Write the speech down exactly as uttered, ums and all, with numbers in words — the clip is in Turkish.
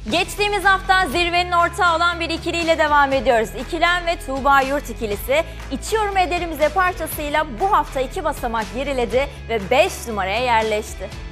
Geçtiğimiz hafta zirvenin ortağı olan bir ikiliyle devam ediyoruz. İkilem ve Tuğba Yurt ikilisi İçiyorum Ederimize parçasıyla bu hafta iki basamak geriledi ve beş numaraya yerleşti.